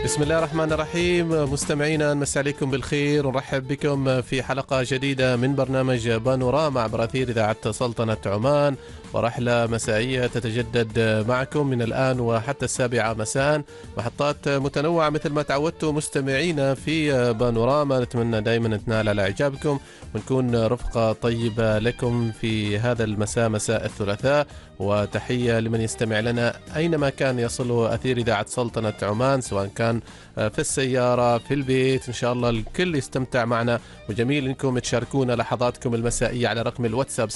بسم الله الرحمن الرحيم. مستمعينا نمسي عليكم بالخير ونرحب بكم في حلقة جديدة من برنامج بانوراما عبر أثير إذاعة سلطنة عمان، ورحلة مسائية تتجدد معكم من الآن وحتى 7 مساء. محطات متنوعة مثل ما تعودتوا مستمعينا في بانوراما. نتمنى دائما تنال على إعجابكم ونكون رفقة طيبة لكم في هذا المساء، مساء الثلاثاء. وتحية لمن يستمع لنا أينما كان يصل أثير إذاعة سلطنة عمان، سواء كان في السيارة في البيت. إن شاء الله الكل يستمتع معنا، وجميل إنكم تشاركونا لحظاتكم المسائية على رقم الواتساب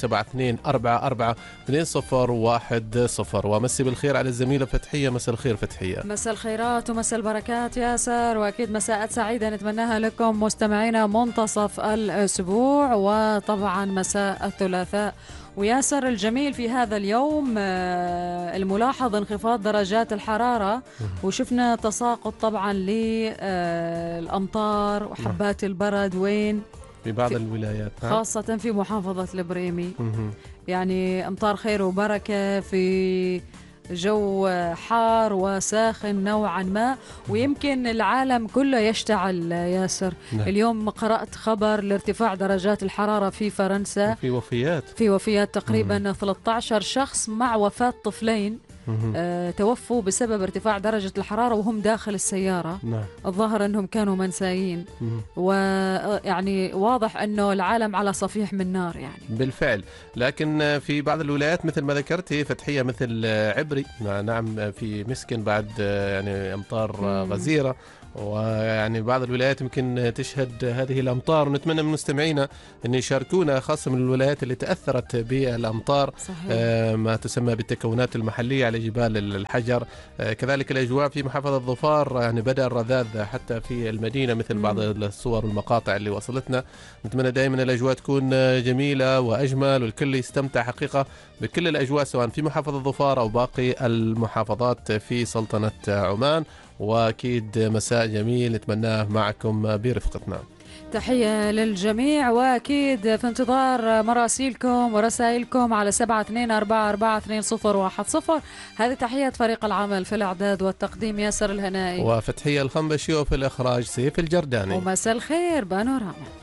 72442010. ومسي بالخير على الزميلة فتحية. مساء الخير فتحية. مساء الخيرات ومساء البركات ياسر، وأكيد مساءات سعيدة نتمناها لكم مستمعينا منتصف الأسبوع، وطبعا مساء الثلاثاء. وياسر الجميل في هذا اليوم الملاحظ انخفاض درجات الحرارة، وشفنا تساقط طبعا للأمطار وحبات البرد وين في بعض الولايات خاصة في محافظة البريمي. يعني أمطار خير وبركة في جو حار وساخن نوعا ما، ويمكن العالم كله يشتعل ياسر. اليوم قرأت خبر لارتفاع درجات الحرارة في فرنسا، في وفيات تقريبا 13 شخص مع وفاة طفلين توفوا بسبب ارتفاع درجة الحرارة وهم داخل السيارة. الظاهر أنهم كانوا منسايين، ويعني واضح أنه العالم على صفيح من نار يعني بالفعل. لكن في بعض الولايات مثل ما ذكرتي فتحية، مثل عبري، نعم، في مسكن بعد يعني أمطار غزيرة، ويعني بعض الولايات يمكن تشهد هذه الأمطار. ونتمنى من مستمعينا أن يشاركونا، خاصة من الولايات اللي تأثرت بالأمطار، ما تسمى بالتكونات المحلية على جبال الحجر. كذلك الأجواء في محافظة ظفار، يعني بدأ الرذاذ حتى في المدينة مثل بعض الصور والمقاطع اللي وصلتنا. نتمنى دائما الأجواء تكون جميلة وأجمل، والكل يستمتع حقيقة بكل الأجواء سواء في محافظة ظفار أو باقي المحافظات في سلطنة عمان. وأكيد مساء جميل نتمناه معكم برفقتنا. تحية للجميع، وأكيد في انتظار مراسيلكم ورسائلكم على 72442010. هذه تحية فريق العمل في الإعداد والتقديم ياسر الهنائي وفتحية الخنبشي، وفي الإخراج سيف الجرداني. ومساء الخير بانوراما.